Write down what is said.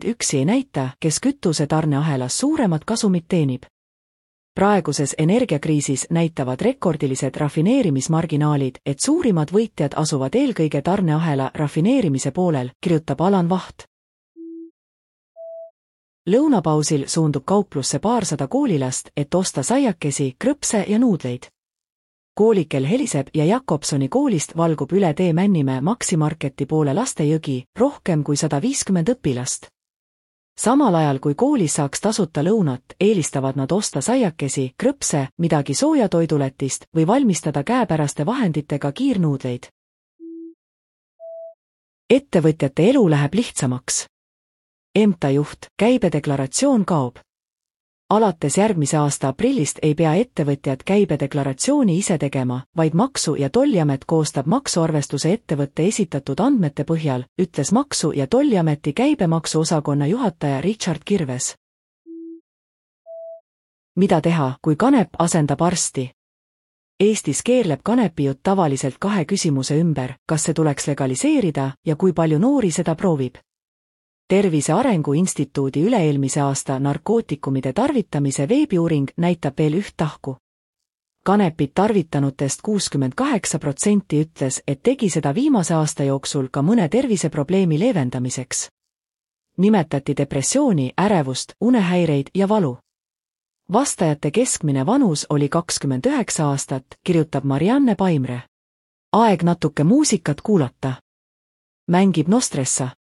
üksi ei näita, kes kütuse tarneahelas suuremat kasumit teenib. Praeguses energiakriisis näitavad rekordilised rafineerimismarginaalid, et suurimad võitjad asuvad eelkõige tarneahela rafineerimise poolel, kirjutab Alan Vaht. Lõunapausil suundub kauplusse paarsada koolilast, et osta saiakesi, krõpse ja nuudleid. Koolikel heliseb ja Jakobsoni koolist valgub üle tee Männimäe Maximarketi poole lastejõgi, rohkem kui 150 õpilast. Samal ajal kui koolis saaks tasuta lõunat, eelistavad nad osta saiakesi, krõpse, midagi soojatoiduletist või valmistada käepäraste vahenditega kiirnuudleid. Ettevõtjate elu läheb lihtsamaks. EMTA juht, käibedeklaratsioon kaob. Alates järgmise aasta aprillist ei pea ettevõtjad käibedeklaratsiooni ise tegema, vaid Maksu- ja Tolliamet koostab maksuarvestuse ettevõtte esitatud andmete põhjal, ütles Maksu- ja Tolliameti käibemaksuosakonna juhataja Richard Kirves. Mida teha, kui kanep asendab arsti? Eestis keerleb kanepijutt tavaliselt 2 küsimuse ümber, kas see tuleks legaliseerida ja kui palju noori seda proovib. Tervise Arengu Instituudi üle-eelmise aasta narkootikumide tarvitamise veebiuuring näitab veel üht tahku. Kanepit tarvitanutest 68% ütles, et tegi seda viimase aasta jooksul ka mõne terviseprobleemi leevendamiseks. Nimetati depressiooni, ärevust, unehäireid ja valu. Vastajate keskmine vanus oli 29 aastat, kirjutab Marianne Paimre. Aeg natuke muusikat kuulata. Mängib Nostressa.